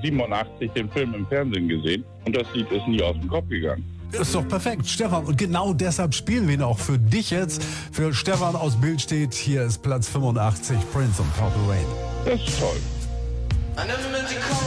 87 den Film im Fernsehen gesehen und das Lied ist nie aus dem Kopf gegangen. Ist doch perfekt, Stefan. Und genau deshalb spielen wir ihn auch für dich jetzt. Für Stefan aus Billstedt, hier ist Platz 85, Prince und Purple Rain. Das ist toll.